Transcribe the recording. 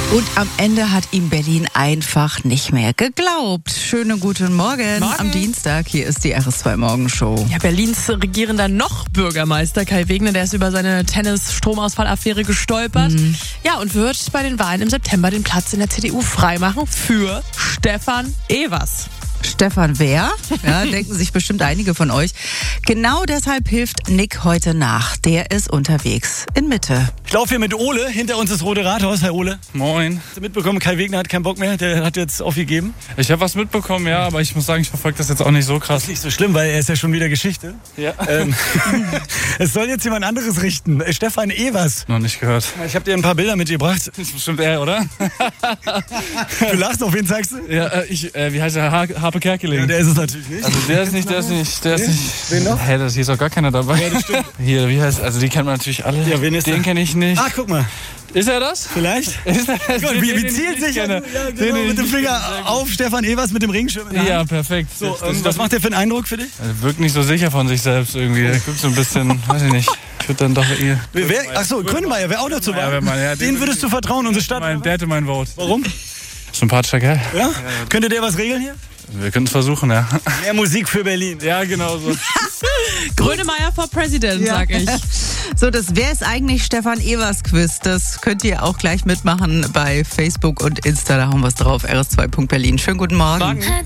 Und am Ende hat ihm Berlin einfach nicht mehr geglaubt. Schönen guten Morgen. Am Dienstag. Hier ist die RS2 Morgenshow. Ja, Berlins regierender Noch-Bürgermeister Kai Wegner, der ist über seine Tennis-Stromausfall-Affäre gestolpert. Ja, und wird bei den Wahlen im September den Platz in der CDU freimachen für Stefan Evers. Stefan wer? Ja, denken sich bestimmt einige von euch. Genau deshalb hilft Nick heute nach. Der ist unterwegs in Mitte. Ich laufe hier mit Ole. Hinter uns ist Rote Rathaus. Hi Ole. Moin. Hast du mitbekommen, Kai Wegner hat keinen Bock mehr? Der hat jetzt aufgegeben. Ich habe was mitbekommen, ja, aber ich muss sagen, ich verfolge das jetzt auch nicht so krass. Das ist nicht so schlimm, weil er ist ja schon wieder Geschichte. Ja. Es soll jetzt jemand anderes richten. Stefan Evers. Noch nicht gehört. Ich habe dir ein paar Bilder mitgebracht. Das ist bestimmt er, oder? Du lachst, auf wen zeigst du? Ja, wie heißt er? Harpe Kerkeling. Ja, der ist es natürlich nicht. Also der ist nicht. Wen noch? Hä, hier ist auch gar keiner dabei. Ja, das stimmt. Hier, wie heißt, also die kennt man natürlich alle. Ja, wen ist Den der? kenne ich nicht. Ah, guck mal. Ist er das? Vielleicht? Ist er das? Gott, wie zielt sich kenne. ja, genau, mit dem Finger auf Stefan Evers mit dem Regenschirm in der Hand. Ja, perfekt. So, was macht der für einen Eindruck für dich? Er wirkt nicht so sicher von sich selbst irgendwie. Er guckt so ein bisschen, weiß ich nicht. Ich würde dann doch Achso, Grönemeyer wäre auch dazu. Ja, den würdest du vertrauen, unsere Stadt. Der hätte mein Vote. Warum? Sympathischer Kerl. Ja? Könnte der was regeln hier? Wir können es versuchen, ja. Mehr Musik für Berlin. Ja, genau so. Grönemeyer for President, sag ich. So, das Wer ist eigentlich Stefan Evers Quiz? Das könnt ihr auch gleich mitmachen bei Facebook und Insta. Da haben wir es drauf. rs2.berlin. Schönen guten Morgen. Morgen.